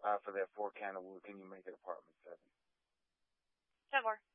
for that 4 candle wood. Can you make it apartment 7? 10 more.